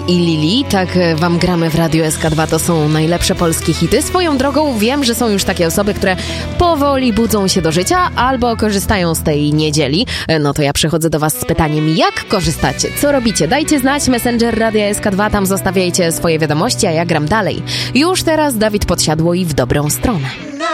i Lili. Tak wam gramy w Radiu SK2. To są najlepsze polskie hity. Swoją drogą wiem, że są już takie osoby, które powoli budzą się do życia albo korzystają z tej niedzieli. No to ja przychodzę do was z pytaniem, jak korzystacie? Co robicie? Dajcie znać, Messenger Radia SK2, tam zostawiajcie swoje wiadomości, a ja gram dalej. Już teraz Dawid Podsiadło i W dobrą stronę.